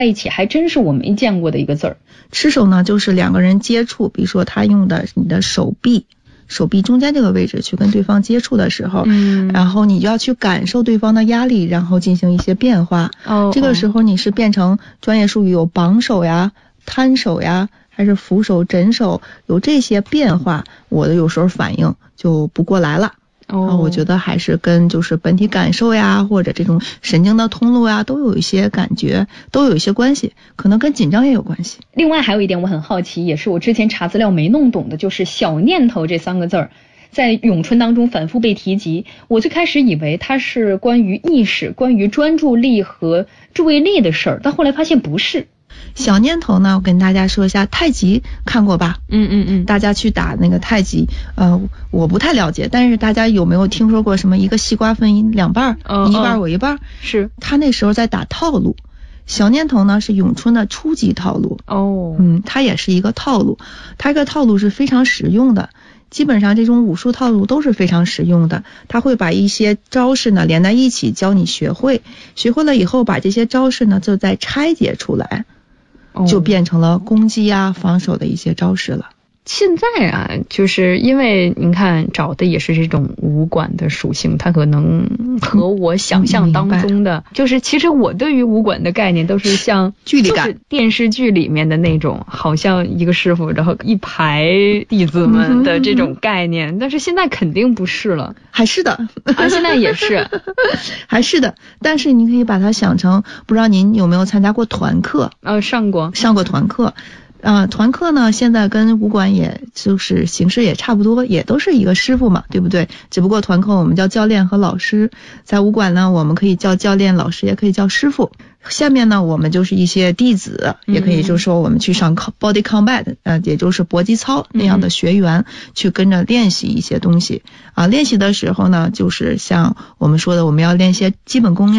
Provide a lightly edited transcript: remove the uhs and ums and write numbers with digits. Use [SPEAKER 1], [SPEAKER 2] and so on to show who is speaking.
[SPEAKER 1] 在一起还真是我没见过的一个字儿。
[SPEAKER 2] 持手呢，就是两个人接触，比如说他用的你的手臂中间这个位置去跟对方接触的时候，然后你就要去感受对方的压力，然后进行一些变化。这个时候你是变成专业术语有绑手呀、摊手呀，还是扶手、枕手，有这些变化，我的有时候反应就不过来了。我觉得还是跟就是本体感受呀，或者这种神经的通路呀，都有一些感觉，都有一些关系，可能跟紧张也有关系。
[SPEAKER 1] 另外还有一点我很好奇，也是我之前查资料没弄懂的，就是小念头这3个字儿在咏春当中反复被提及。我最开始以为它是关于意识、关于专注力和注意力的事儿，但后来发现不是。
[SPEAKER 2] 小念头呢，我跟大家说一下，太极看过吧？大家去打那个太极，我不太了解，但是大家有没有听说过什么一个西瓜分2半，你一半我一半？
[SPEAKER 1] 是
[SPEAKER 2] 他那时候在打套路。小念头呢是咏春的初级套路。它也是一个套路，它这个套路是非常实用的。基本上这种武术套路都是非常实用的，他会把一些招式呢连在一起教你学会了以后，把这些招式呢就再拆解出来，就变成了攻击啊、防守的一些招式了。
[SPEAKER 1] 现在啊，就是因为您看找的也是这种武馆的属性，它可能和我想象当中的，就是其实我对于武馆的概念都是像
[SPEAKER 2] 距离感，
[SPEAKER 1] 就是电视剧里面的那种，好像一个师傅然后一排弟子们的这种概念，但是现在肯定不是了。
[SPEAKER 2] 还是的
[SPEAKER 1] 现在也是
[SPEAKER 2] 还是的，但是你可以把它想成，不知道您有没有参加过团课？上过团课。团课呢，现在跟武馆也就是形式也差不多，也都是一个师傅嘛，对不对？只不过团课我们叫教练和老师，在武馆呢，我们可以叫教练、老师，也可以叫师傅。下面呢，我们就是一些弟子，也可以就是说我们去上 body combat， 也就是搏击操那样的学员，去跟着练习一些东西。练习的时候呢，就是像我们说的，我们要练一些基本功呀。